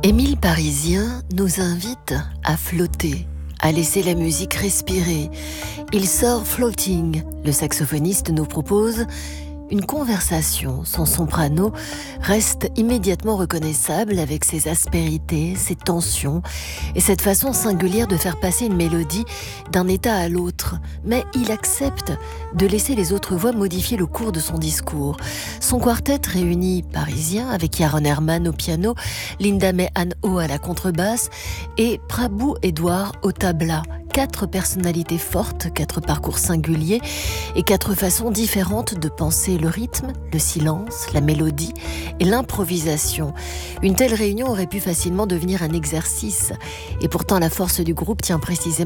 Émile Parisien nous invite à flotter, à laisser la musique respirer. Il sort Floating. Le saxophoniste nous propose une conversation. Son soprano reste immédiatement reconnaissable avec ses aspérités, ses tensions et cette façon singulière de faire passer une mélodie d'un état à l'autre. Mais il accepte de laisser les autres voix modifier le cours de son discours. Son quartet réunit Parisien avec Yaron Herman au piano, Linda May Anho à la contrebasse et Prabhu Edward au tabla. 4 personnalités fortes, 4 parcours singuliers et 4 façons différentes de penser le rythme, le silence, la mélodie et l'improvisation. Une telle réunion aurait pu facilement devenir un exercice. Et pourtant, la force du groupe tient précisément